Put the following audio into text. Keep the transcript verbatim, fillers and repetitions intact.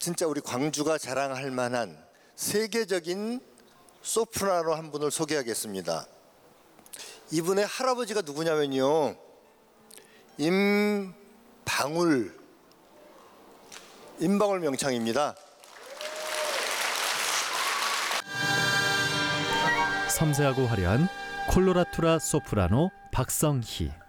진짜 우리 광주가 자랑할 만한 세계적인 소프라노 한 분을 소개하겠습니다. 이분의 할아버지가 누구냐면요, 임방울 임방울 명창입니다. 섬세하고 화려한 콜로라투라 소프라노 박성희.